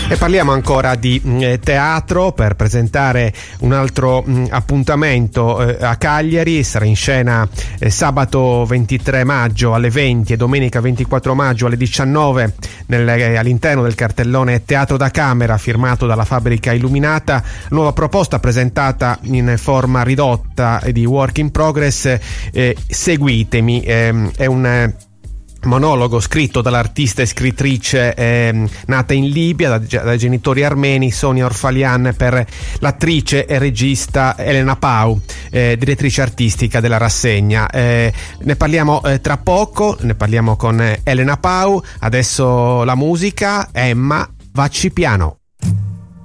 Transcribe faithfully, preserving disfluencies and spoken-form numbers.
E parliamo ancora di eh, teatro per presentare un altro mh, appuntamento eh, a Cagliari. Sarà in scena eh, sabato ventitré maggio alle venti e domenica ventiquattro maggio alle diciannove nel, eh, all'interno del cartellone Teatro da Camera firmato dalla Fabbrica Illuminata. Nuova proposta presentata in forma ridotta di work in progress. Eh, seguitemi, eh, è un eh, monologo scritto dall'artista e scrittrice eh, nata in Libia da, dai genitori armeni, Sonia Orfalian, per l'attrice e regista Elena Pau, eh, direttrice artistica della rassegna. Eh, ne parliamo eh, tra poco, ne parliamo con Elena Pau. Adesso la musica. Emma, vacci piano.